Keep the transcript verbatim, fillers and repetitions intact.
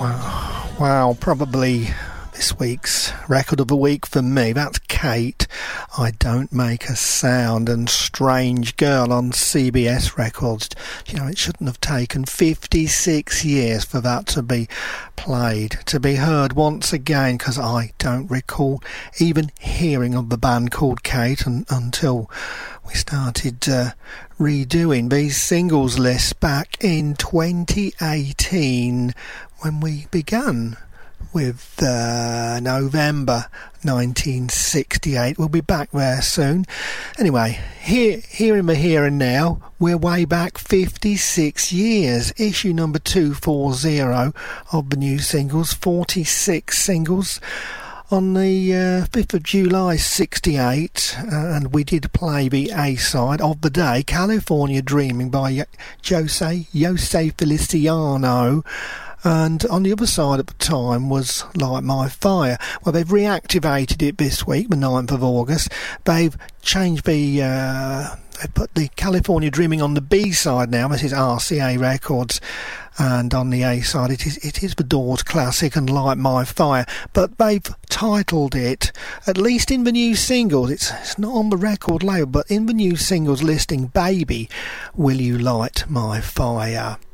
Wow, wow, probably this week's record of the week for me. That's Kate, I Don't Make a Sound, and Strange Girl on C B S Records. You know, it shouldn't have taken fifty-six years for that to be played, to be heard once again, because I don't recall even hearing of the band called Kate and, until we started uh, redoing these singles lists back in twenty eighteen when we began with uh, November nineteen sixty-eight. We'll be back there soon. Anyway, here, here in the here and now, we're way back fifty-six years. Issue number two forty of the new singles, forty-six singles. On the uh, fifth of July sixty-eight, uh, and we did play the A-side of the day, California Dreaming by Jose, Jose Feliciano. And on the other side at the time was Light My Fire. Well, they've reactivated it this week, the ninth of August. They've changed the... Uh, they put the California Dreaming on the B-side now. This is R C A Records. And on the A-side, it is it is the Doors classic and Light My Fire. But they've titled it, at least in the new singles, it's, it's not on the record label, but in the new singles listing, Baby, Will You Light My Fire?